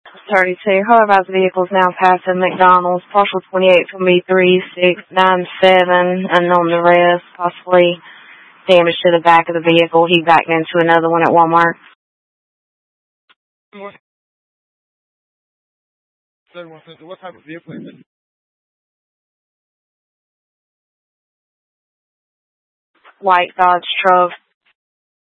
32. Otherwise, vehicles now passing McDonald's. Partial 28 from B3697, unknown the rest. Possibly damage to the back of the vehicle. He backed into another one at Walmart. 7-1 what type of vehicle is it? White Dodge truck.